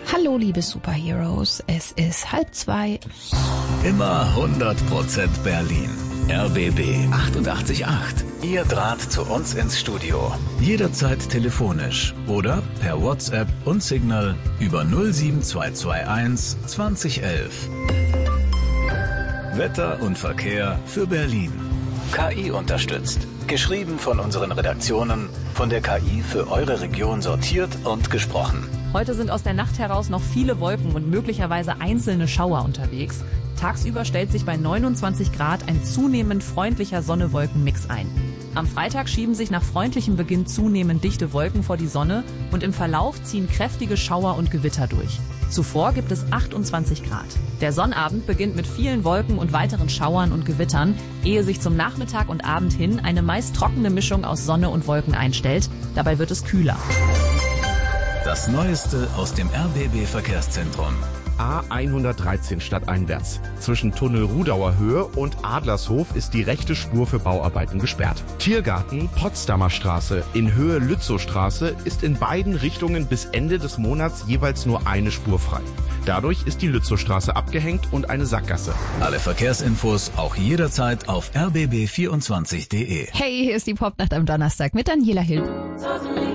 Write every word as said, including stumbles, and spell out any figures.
Hallo liebe Superheroes, es ist halb zwei. Immer hundert Prozent Berlin. R B B achtundachtzig Komma acht. Ihr Draht zu uns ins Studio. Jederzeit telefonisch oder per WhatsApp und Signal über null sieben zwei zwei eins zwanzig elf. Wetter und Verkehr für Berlin. K I unterstützt. Geschrieben von unseren Redaktionen, von der K I für eure Region sortiert und gesprochen. Heute sind aus der Nacht heraus noch viele Wolken und möglicherweise einzelne Schauer unterwegs. Tagsüber stellt sich bei neunundzwanzig Grad ein zunehmend freundlicher Sonne-Wolken-Mix ein. Am Freitag schieben sich nach freundlichem Beginn zunehmend dichte Wolken vor die Sonne und im Verlauf ziehen kräftige Schauer und Gewitter durch. Zuvor gibt es achtundzwanzig Grad. Der Sonnabend beginnt mit vielen Wolken und weiteren Schauern und Gewittern, ehe sich zum Nachmittag und Abend hin eine meist trockene Mischung aus Sonne und Wolken einstellt. Dabei wird es kühler. Das Neueste aus dem R B B-Verkehrszentrum. A hundertdreizehn stadteinwärts. Zwischen Tunnel Rudauer Höhe und Adlershof ist die rechte Spur für Bauarbeiten gesperrt. Tiergarten Potsdamer Straße in Höhe Lützowstraße ist in beiden Richtungen bis Ende des Monats jeweils nur eine Spur frei. Dadurch ist die Lützowstraße abgehängt und eine Sackgasse. Alle Verkehrsinfos auch jederzeit auf r b b vierundzwanzig punkt d e. Hey, hier ist die Popnacht am Donnerstag mit Daniela Hill.